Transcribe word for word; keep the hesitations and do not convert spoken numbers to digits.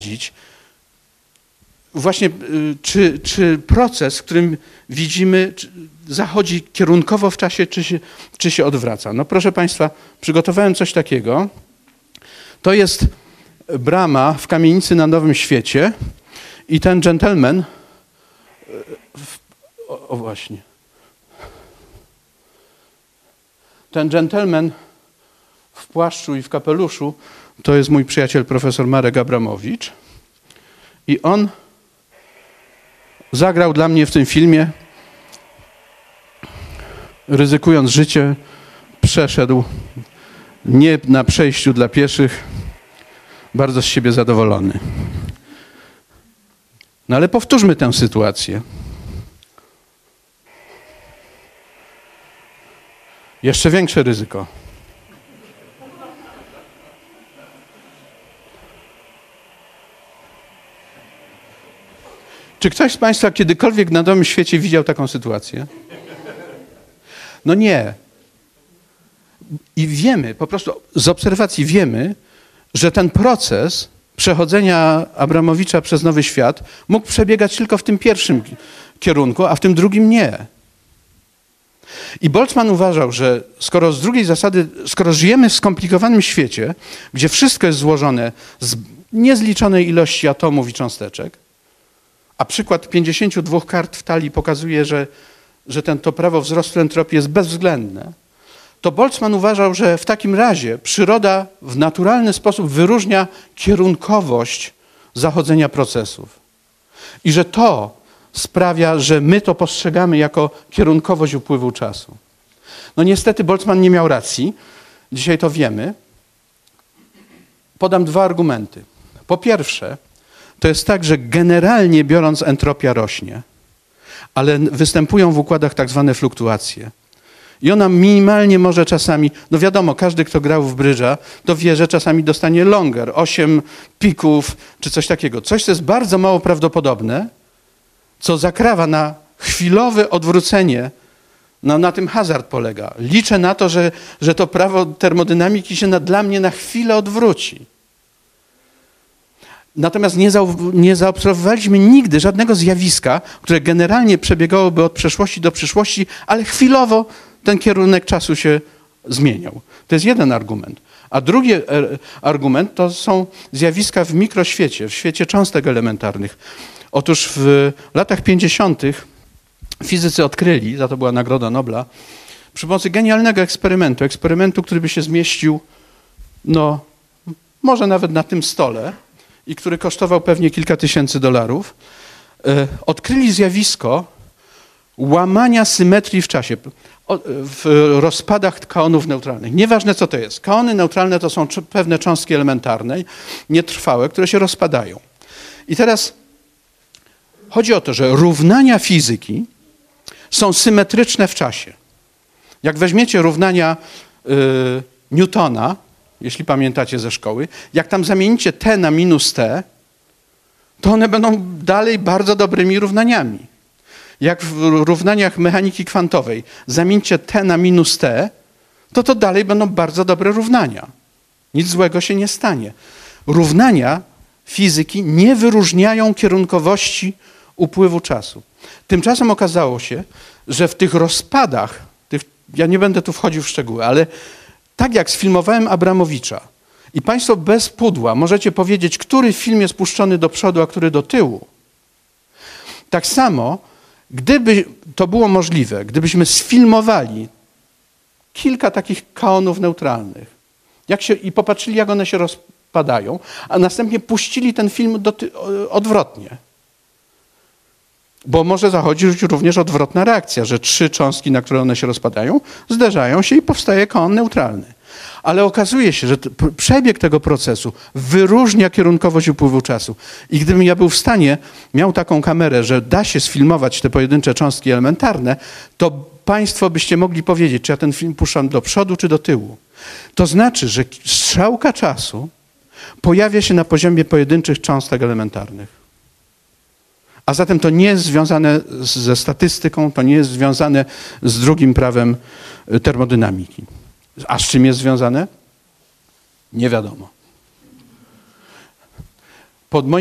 właśnie czy, czy proces, w którym widzimy, zachodzi kierunkowo w czasie, czy się, czy się odwraca. No proszę Państwa, przygotowałem coś takiego. To jest brama w kamienicy na Nowym Świecie i ten gentleman, o, o właśnie, ten gentleman w płaszczu i w kapeluszu to jest mój przyjaciel profesor Marek Abramowicz i on zagrał dla mnie w tym filmie, ryzykując życie, przeszedł nie na przejściu dla pieszych, bardzo z siebie zadowolony. No ale powtórzmy tę sytuację. Jeszcze większe ryzyko. Czy ktoś z Państwa kiedykolwiek na Nowym Świecie widział taką sytuację? No nie. I wiemy, po prostu z obserwacji wiemy, że ten proces przechodzenia Abramowicza przez Nowy Świat mógł przebiegać tylko w tym pierwszym kierunku, a w tym drugim nie. I Boltzmann uważał, że skoro z drugiej zasady, skoro żyjemy w skomplikowanym świecie, gdzie wszystko jest złożone z niezliczonej ilości atomów i cząsteczek, a przykład pięćdziesięciu dwóch kart w talii pokazuje, że, że ten, to prawo wzrostu entropii jest bezwzględne, to Boltzmann uważał, że w takim razie przyroda w naturalny sposób wyróżnia kierunkowość zachodzenia procesów. I że to sprawia, że my to postrzegamy jako kierunkowość upływu czasu. No niestety Boltzmann nie miał racji. Dzisiaj to wiemy. Podam dwa argumenty. Po pierwsze, to jest tak, że generalnie biorąc entropia rośnie, ale występują w układach tak zwane fluktuacje. I ona minimalnie może czasami, no wiadomo, każdy, kto grał w brydża, to wie, że czasami dostanie longer, osiem pików czy coś takiego. Coś, co jest bardzo mało prawdopodobne, co zakrawa na chwilowe odwrócenie. No na tym hazard polega. Liczę na to, że, że to prawo termodynamiki się na, dla mnie na chwilę odwróci. Natomiast nie, zau, nie zaobserwowaliśmy nigdy żadnego zjawiska, które generalnie przebiegałoby od przeszłości do przyszłości, ale chwilowo ten kierunek czasu się zmieniał. To jest jeden argument. A drugi argument to są zjawiska w mikroświecie, w świecie cząstek elementarnych. Otóż w latach pięćdziesiątych fizycy odkryli, za to była Nagroda Nobla, przy pomocy genialnego eksperymentu, eksperymentu, który by się zmieścił, no, może nawet na tym stole i który kosztował pewnie kilka tysięcy dolarów, e, odkryli zjawisko łamania symetrii w czasie, w rozpadach kaonów neutralnych. Nieważne, co to jest. Kaony neutralne to są pewne cząstki elementarne, nietrwałe, które się rozpadają. I teraz chodzi o to, że równania fizyki są symetryczne w czasie. Jak weźmiecie równania y, Newtona, jeśli pamiętacie ze szkoły, jak tam zamienicie t na minus t, to one będą dalej bardzo dobrymi równaniami. Jak w równaniach mechaniki kwantowej zamieńcie t na minus t, to to dalej będą bardzo dobre równania. Nic złego się nie stanie. Równania fizyki nie wyróżniają kierunkowości upływu czasu. Tymczasem okazało się, że w tych rozpadach, tych, ja nie będę tu wchodził w szczegóły, ale tak jak sfilmowałem Abramowicza i Państwo bez pudła możecie powiedzieć, który film jest puszczony do przodu, a który do tyłu. Tak samo, gdyby to było możliwe, gdybyśmy sfilmowali kilka takich kaonów neutralnych jak się, i popatrzyli, jak one się rozpadają, a następnie puścili ten film do ty, odwrotnie. Bo może zachodzić również odwrotna reakcja, że trzy cząstki, na które one się rozpadają, zderzają się i powstaje kaon neutralny. Ale okazuje się, że przebieg tego procesu wyróżnia kierunkowość upływu czasu. I gdybym ja był w stanie, miał taką kamerę, że da się sfilmować te pojedyncze cząstki elementarne, to Państwo byście mogli powiedzieć, czy ja ten film puszczam do przodu, czy do tyłu. To znaczy, że strzałka czasu pojawia się na poziomie pojedynczych cząstek elementarnych. A zatem to nie jest związane ze statystyką, to nie jest związane z drugim prawem termodynamiki. A z czym jest związane? Nie wiadomo. Pod